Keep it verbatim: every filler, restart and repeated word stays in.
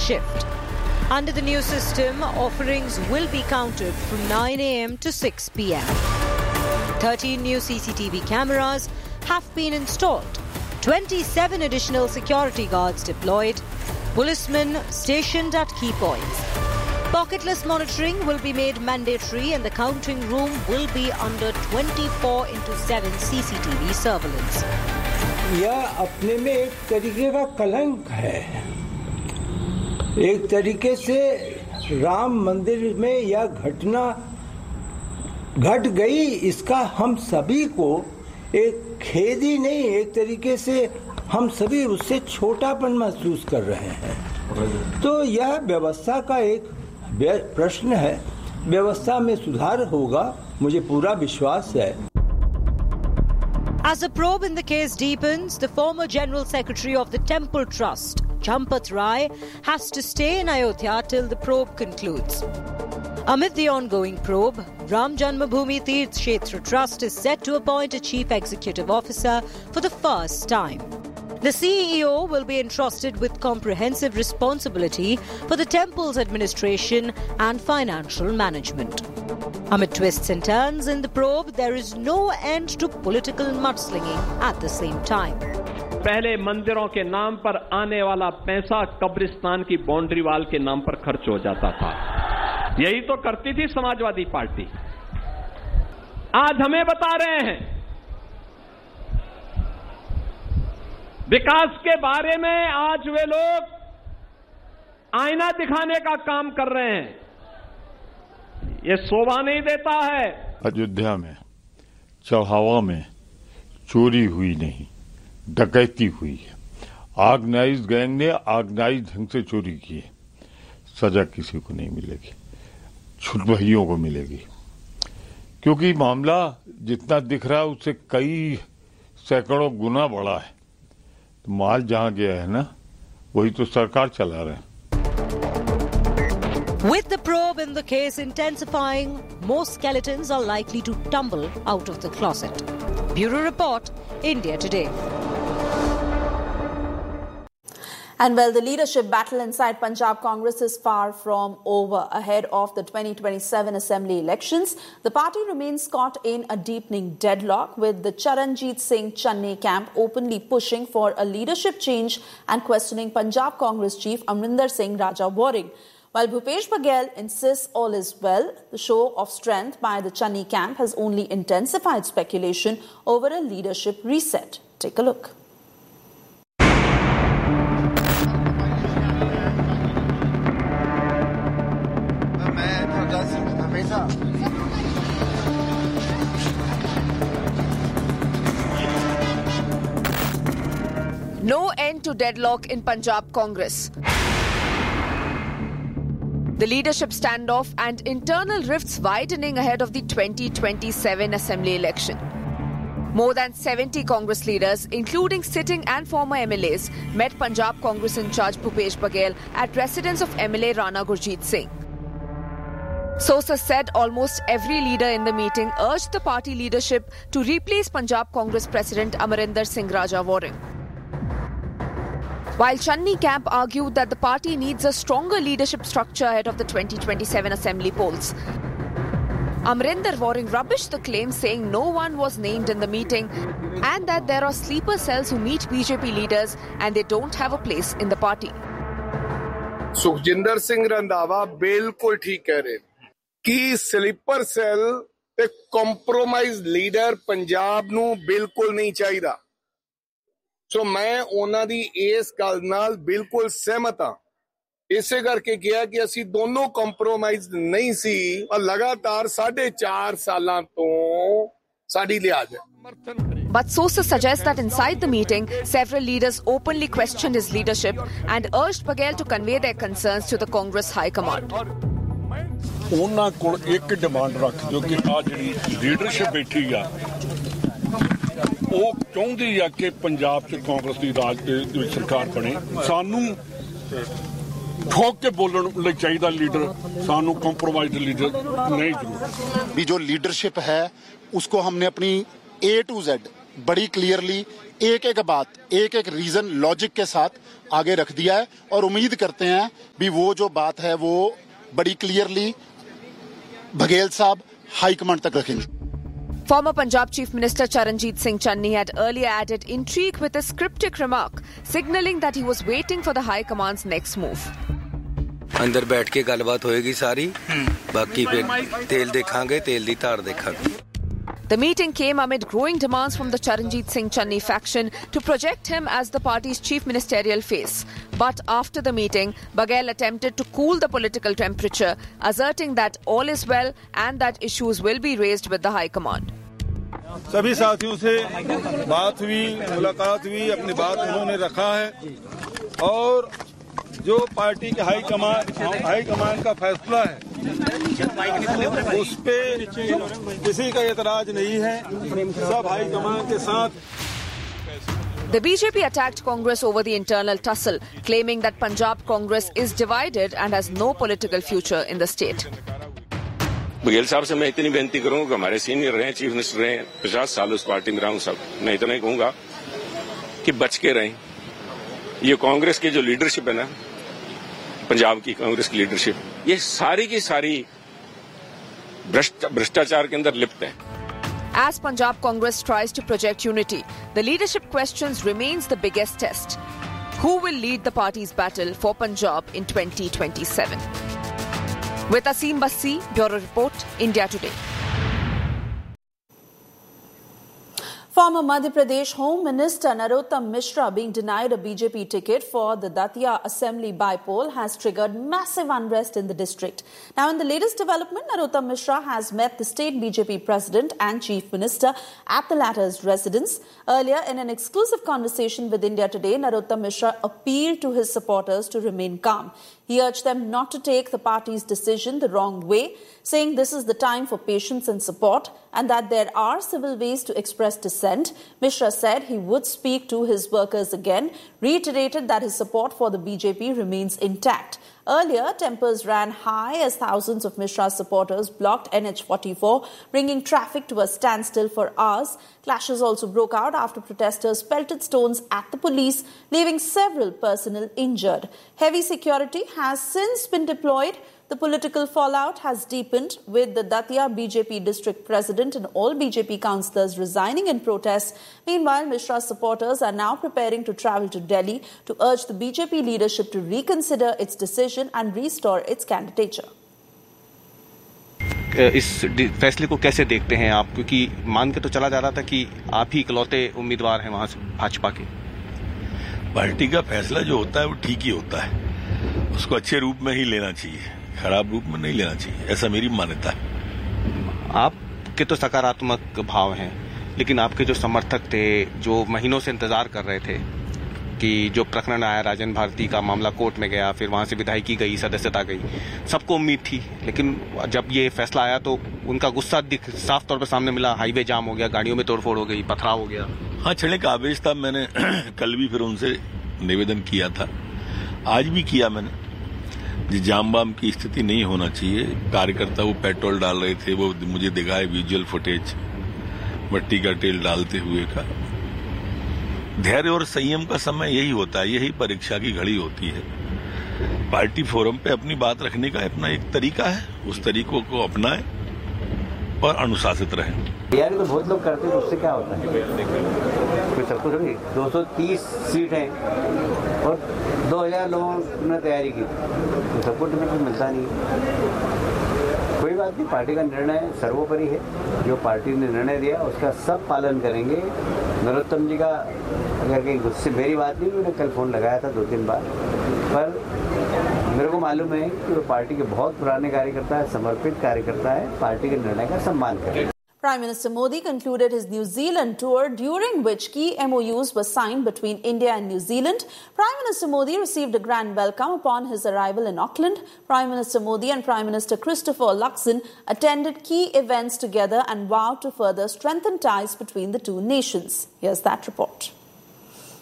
shift. Under the new system, offerings will be counted from nine a.m. to six p.m. thirteen new C C T V cameras have been installed, twenty-seven additional security guards deployed, policemen stationed at key points. Pocketless monitoring will be made mandatory and the counting room will be under twenty-four into seven C C T V surveillance. यह अपने में एक तरीके का कलंक है। एक तरीके से राम मंदिर में यह घटना घट गई, इसका हम सभी को एक खेद ही नहीं, एक तरीके से हम सभी उससे छोटापन महसूस कर रहे हैं। तो यह व्यवस्था का एक प्रश्न है, व्यवस्था में सुधार होगा, मुझे पूरा विश्वास है। As the probe in the case deepens, the former General Secretary of the Temple Trust, Champat Rai, has to stay in Ayodhya till the probe concludes. Amid the ongoing probe, Ram Janmabhoomi Tirth Kshetra Trust is set to appoint a chief executive officer for the first time. The C E O will be entrusted with comprehensive responsibility for the temple's administration and financial management. Amid twists and turns in the probe, there is no end to political mudslinging at the same time. पहले मंदिरों के नाम पर आने वाला पैसा कब्रिस्तान की बाउंड्री वाल के नाम पर खर्च हो जाता था। यही तो करती थी समाजवादी पार्टी। आज हमें बता रहे हैं विकास के बारे में, आज वे लोग आईना दिखाने का काम कर रहे हैं। ये शोभा नहीं देता है। अयोध्या में चढ़ावा में चोरी हुई नहीं, डकैती हुई है। ऑर्गेनाइज्ड गैंग ने ऑर्गेनाइज्ड ढंग से चोरी की है। सजा किसी को नहीं मिलेगी, छुटभइयों को मिलेगी, क्योंकि मामला जितना दिख रहा है उससे कई सैकड़ों गुना बड़ा है। तो माल जहां गया है ना, वही तो सरकार चला रहे हैं। With the probe in the case intensifying, more skeletons are likely to tumble out of the closet. Bureau Report, India Today. And well, the leadership battle inside Punjab Congress is far from over. Ahead of the twenty twenty-seven Assembly elections, the party remains caught in a deepening deadlock, with the Charanjit Singh Channi camp openly pushing for a leadership change and questioning Punjab Congress chief Amrinder Singh Raja Waring. While Bhupesh Baghel insists all is well, the show of strength by the Channi camp has only intensified speculation over a leadership reset. Take a look. No end to deadlock in Punjab Congress. The leadership standoff and internal rifts widening ahead of the twenty twenty-seven Assembly election. More than seventy Congress leaders, including sitting and former M L As, met Punjab Congress in charge Bhupesh Baghel at residence of M L A Rana Gurjeet Singh. Sources said almost every leader in the meeting urged the party leadership to replace Punjab Congress President Amarinder Singh Raja Waring. While Channi camp argued that the party needs a stronger leadership structure ahead of the twenty twenty-seven Assembly polls, Amarinder Waring rubbished the claim, saying no one was named in the meeting and that there are sleeper cells who meet B J P leaders and they don't have a place in the party. Sukhjinder Singh Randhawa बिल्कुल ठीक कह रहे कि sleeper cell ते compromise leader Punjab नू बिल्कुल नहीं चाहिदा। सो मैं उन्हां दी इस गल नाल बिल्कुल सहमत हां। इसे करके किया कि असी दोनों कॉम्प्रोमाइज नहीं सी और लगातार साढ़े चार सालां तो साडी लिहाज है। But sources suggest that inside the meeting, several leaders openly questioned his leadership and urged Baghel to convey their concerns to the Congress High Command. ਉਹਨਾਂ ਕੋਲ ਇੱਕ ਡਿਮਾਂਡ ਰੱਖ ਜੋ ਕਿ ਆ ਜਿਹੜੀ ਲੀਡਰਸ਼ਿਪ ਬੈਠੀ ਆ ਉਹ ਚਾਹੁੰਦੀ ਆ ਕਿ ਪੰਜਾਬ 'ਚ ਕਾਂਗਰਸ ਦੀ ਰਾਜ ਦੀ ਸਰਕਾਰ ਬਣੇ। ਸਾਨੂੰ ठोक के बोलने चाहिए लीडर, सानू कॉम्प्रोमाइज लीडर नहीं जरूर। भी जो लीडरशिप है उसको हमने अपनी ए टू जेड बड़ी क्लियरली एक एक बात एक एक रीजन लॉजिक के साथ आगे रख दिया है और उम्मीद करते हैं भी वो जो बात है वो बड़ी क्लियरली बघेल साहब हाईकमांड तक रखेंगे. Former Punjab Chief Minister Charanjit Singh Channi had earlier added intrigue with a cryptic remark, signalling that he was waiting for the High Command's next move. अंदर बैठ के गलबात होएगी सारी, बाकी फिर तेल देखांगे, तेल दी धार देखांगे. The meeting came amid growing demands from the Charanjit Singh Channi faction to project him as the party's chief ministerial face. But after the meeting, Baghel attempted to cool the political temperature, asserting that all is well and that issues will be raised with the High Command. सभी साथियों से बात हुई, मुलाकात हुई, अपनी बात उन्होंने रखा है और जो पार्टी के हाई कमान हाई कमान का फैसला है उस पे किसी का एतराज नहीं है, सब हाई कमान के साथ. The B J P attacked Congress over the internal tussle, claiming that Punjab Congress is divided and has no political future in the state. Baghel साहब से मैं इतनी बेनती करूंगा कि हमारे सीनियर रहे, चीफ मिनिस्टर रहे, पचास साल उस पार्टी में रहा हूं, सब मैं इतना ही कहूंगा कि बच के रहें. ये कांग्रेस की जो लीडरशिप है ना, पंजाब की कांग्रेस की लीडरशिप, ये सारी की सारी भ्रष्टाचार के अंदर लिप्त है. As Punjab Congress tries to project unity, the leadership questions remains the biggest test. Who will lead the party's battle for Punjab in twenty twenty-seven? With Asim Bassi, Bureau Report, India Today. Former Madhya Pradesh Home Minister Narottam Mishra being denied a B J P ticket for the Datia Assembly by-poll has triggered massive unrest in the district. Now, in the latest development, Narottam Mishra has met the state B J P president and chief minister at the latter's residence. Earlier, in an exclusive conversation with India Today, Narottam Mishra appealed to his supporters to remain calm. He urged them not to take the party's decision the wrong way, saying this is the time for patience and support and that there are civil ways to express dissent. Mishra said he would speak to his workers again, reiterated that his support for the B J P remains intact. Earlier, tempers ran high as thousands of Mishra's supporters blocked N H forty-four, bringing traffic to a standstill for hours. Clashes also broke out after protesters pelted stones at the police, leaving several personnel injured. Heavy security has since been deployed. The political fallout has deepened, with the Datia B J P district president and all B J P councillors resigning in protest. Meanwhile, Mishra's supporters are now preparing to travel to Delhi to urge the B J P leadership to reconsider its decision and restore its candidature. इस फैसले को कैसे देखते हैं आप, क्योंकि मान के तो चला जा रहा था कि आप ही इकलौते उम्मीदवार हैं वहां से भाजपा के. पार्टी का फैसला जो होता है वो ठीक ही होता है, उसको अच्छे रूप में ही लेना चाहिए, खराब रूप में नहीं लेना चाहिए, ऐसा मेरी मान्यता है. आपके तो सकारात्मक भाव हैं, लेकिन आपके जो समर्थक थे, जो महीनों से इंतजार कर रहे थे कि जो प्रकरण आया राजन भारती का मामला कोर्ट में गया, फिर वहां से विधायकी गई, सदस्यता गई, सबको उम्मीद थी, लेकिन जब ये फैसला आया तो उनका गुस्सा दिख साफ तौर पर सामने मिला. हाईवे जाम हो गया, गाड़ियों में तोड़फोड़ हो गई, पथराव हो गया. हाँ, छड़े का आवेश था. मैंने कल भी फिर उनसे निवेदन किया था, आज भी किया मैंने. जाम बाम की स्थिति नहीं होना चाहिए. कार्यकर्ता वो पेट्रोल डाल रहे थे, वो मुझे दिखाए विजुअल फुटेज मट्टी का तेल डालते हुए का. धैर्य और संयम का समय यही होता है, यही परीक्षा की घड़ी होती है. पार्टी फोरम पे अपनी बात रखने का अपना एक तरीका है, उस तरीकों को अपनाएं और अनुशासित रहें. तैयारी तो बहुत लोग करते हैं, उससे क्या होता है, कोई सब कुछ नहीं. दो सौ तीस सीट है और दो हजार लोगों ने तैयारी की, तो सबको टिकट मिलता नहीं. कोई बात नहीं, पार्टी का निर्णय सर्वोपरि है. जो पार्टी ने निर्णय दिया उसका सब पालन करेंगे. नरोत्तम जी का अगर कहीं गुस्से, मेरी बात नहीं, मैंने कल फोन लगाया था दो तीन बार, पर मेरे को मालूम है कि वो पार्टी के बहुत पुराने कार्यकर्ता है, समर्पित कार्यकर्ता है, पार्टी के निर्णय का सम्मान करें. Prime Minister Modi concluded his New Zealand tour, during which key M O Us were signed between India and New Zealand. Prime Minister Modi received a grand welcome upon his arrival in Auckland. Prime Minister Modi and Prime Minister Christopher Luxon attended key events together and vowed to further strengthen ties between the two nations. Here's that report.